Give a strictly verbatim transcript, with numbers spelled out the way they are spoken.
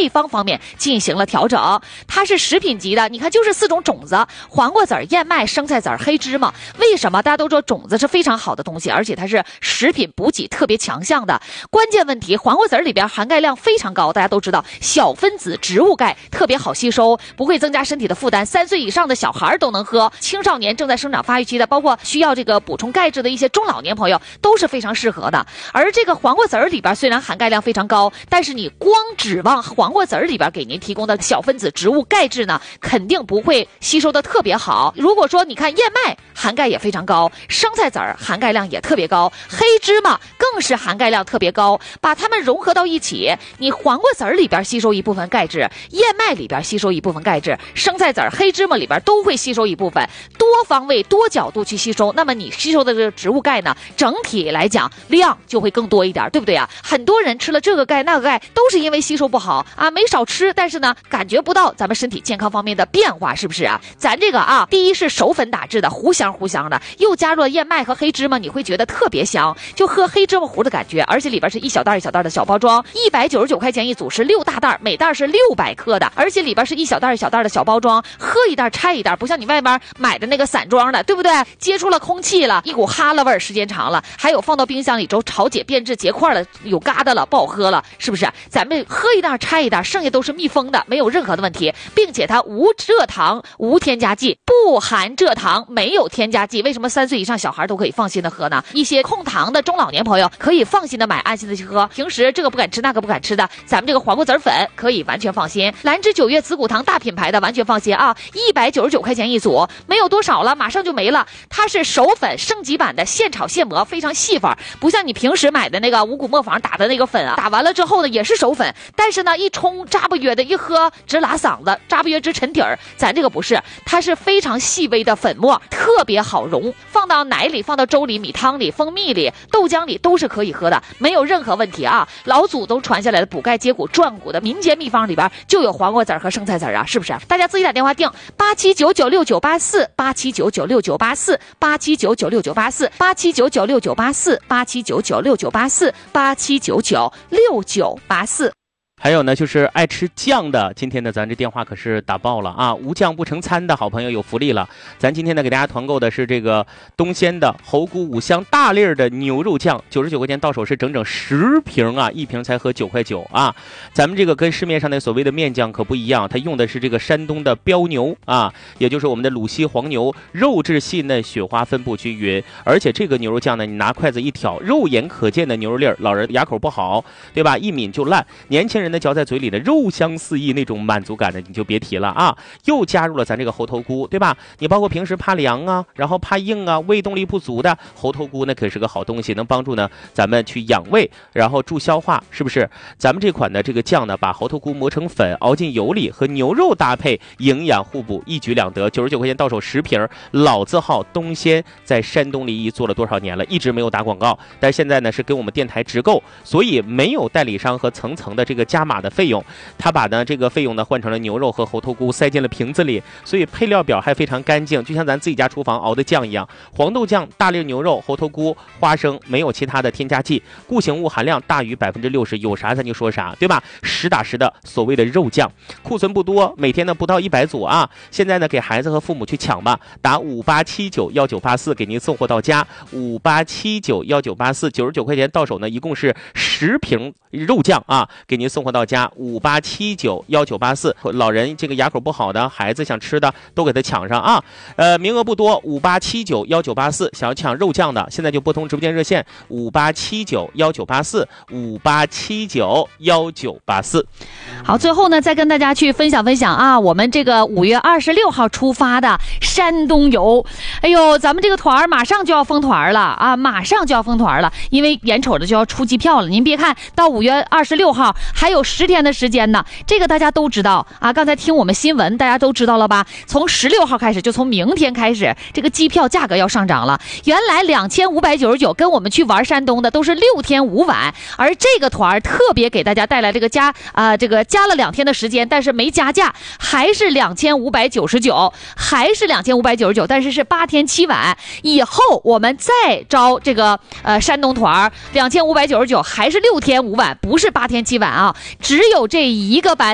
配方方面进行了调整。它是食品级的，你看就是四种种子：黄瓜籽、燕麦、生菜籽、黑芝麻。为什么大家都说种子是非常好的东西，而且它是食品补给特别强项的？关键问题，黄瓜籽里边含钙量非常高，大家都知道小分子植物钙特别好吸收，不会增加身体的负担，三岁以上的小孩都能喝，青少年正在生长发育期的，包括需要这个补充钙质的一些中老年朋友都是非常适合的。而这个黄瓜籽里边虽然含钙量非常高，但是你光指望黄瓜籽里边给您提供的小分子植物钙质呢，肯定不会吸收的特别好。如果说你看燕麦含钙也非常高，生菜籽含钙量也特别高，黑芝麻更是含钙量特别高，把它们融合到一起，你黄瓜籽里边吸收一部分钙质，燕麦里边吸收一部分钙质，生菜籽黑芝麻里边都会吸收一部分，多方位多角度去吸收，那么你吸收的这个植物钙呢，整体来讲量就会更多一点，对不对啊？很多人吃了这个钙那个钙都是因为吸收不好啊，没少吃，但是呢感觉不到咱们身体健康方面的变化，是不是啊？咱这个啊，第一是手粉打制的，糊香糊香的，又加入了燕麦和黑芝麻，你会觉得特别香，就喝黑芝麻糊的感觉，而且里边是一小袋一小袋的小包装，一百九十九块钱一组，是六大袋，每袋是六百克的，而且里边是一小袋一小袋的小包装，喝一袋拆一袋，不像你外边买的那个散装的，对不对？接触了空气了，一股哈喇味儿，时间长了，还有放到冰箱里之后潮解变质结块了，有疙瘩了，不好喝了，是不是？咱们喝一袋拆一袋，剩下都是密封的，没有任何的问题，并且它无蔗糖无添加剂，不含蔗糖，没有添加剂。为什么三岁以上小孩都可以放心的喝呢？一些控糖的中老年朋友可以放心的买，安心的去喝，平时这个不敢吃那个不敢吃的，咱们这个黄瓜籽粉可以完全放心。兰芝九月紫骨糖大品牌的完全放心啊，一百九十九块钱一组，没有多少了，马上就没了。它是手粉升级版的现炒现磨，非常细粉，不像你平时买的那个五谷磨坊打的那个粉啊，打完了之后呢也是手粉，但是呢一冲扎不约的，一喝直拉嗓子，扎不约直沉底儿。咱这个不是，它是非常细微的粉末，特别好溶，放到奶里，放到粥里，米汤里，蜂蜜里，豆浆里都是可以喝的，没有任何问题啊。老祖宗传下来的补钙接骨壮骨的民间秘方里边就有黄瓜籽和生菜籽啊，是不是？大家自己打电话订八七九九六九八四八七九九六九八四八七九九六九八四八七九九六九八四八七九九六九八四八七九九六九八四。 还有呢，就是爱吃酱的，今天呢咱这电话可是打爆了啊！无酱不成餐的好朋友有福利了，咱今天呢给大家团购的是这个东鲜的猴菇五香大粒儿的牛肉酱，九十九块钱到手是整整十瓶啊，一瓶才合九块九啊！咱们这个跟市面上的所谓的面酱可不一样，它用的是这个山东的标牛啊，也就是我们的鲁西黄牛，肉质细嫩，雪花分布均匀，而且这个牛肉酱呢，你拿筷子一挑，肉眼可见的牛肉粒儿，老人牙口不好，对吧？一抿就烂，年轻人呢嚼在嘴里的肉香四溢，那种满足感的你就别提了啊！又加入了咱这个猴头菇，对吧？你包括平时怕凉啊，然后怕硬啊，胃动力不足的，猴头菇那可是个好东西，能帮助呢咱们去养胃，然后助消化，是不是？咱们这款的这个酱呢，把猴头菇磨成粉，熬进油里，和牛肉搭配，营养互补，一举两得。九十九块钱到手十瓶，老字号东鲜，在山东临沂做了多少年了，一直没有打广告，但现在呢是跟我们电台直购，所以没有代理商和层层的这个加码的费用，他把呢这个费用呢换成了牛肉和猴头菇，塞进了瓶子里，所以配料表还非常干净，就像咱自己家厨房熬的酱一样。黄豆酱、大粒牛肉、猴头菇、花生，没有其他的添加剂，固形物含量大于百分之六十，有啥咱就说啥，对吧？实打实的所谓的肉酱，库存不多，每天呢不到一百组啊。现在呢给孩子和父母去抢吧，打五八七九幺九八四给您送货到家，五八七九幺九八四，九十九块钱到手呢，一共是十瓶肉酱啊，给您送货到家。五八七九幺九八四，老人这个牙口不好的，孩子想吃的都给他抢上啊！呃，名额不多，五八七九幺九八四，想要抢肉酱的，现在就拨通直播间热线五八七九幺九八四五八七九幺九八四。 好，最后呢，再跟大家去分享分享啊，我们这个五月二十六号出发的山东游，哎呦，咱们这个团马上就要封团了啊，马上就要封团了，因为眼瞅着就要出机票了。您别看到五月二十六号还有十天的时间呢，这个大家都知道啊。刚才听我们新闻，大家都知道了吧？从十六号开始，就从明天开始，这个机票价格要上涨了。原来两千五百九十九跟我们去玩山东的都是六天五晚，而这个团特别给大家带来这个加啊、呃，这个加了两天的时间，但是没加价，还是两千五百九十九，还是两千五百九十九，但是是八天七晚。以后我们再招这个呃山东团，两千五百九十九还是六天五晚，不是八天七晚啊，只有这一个班。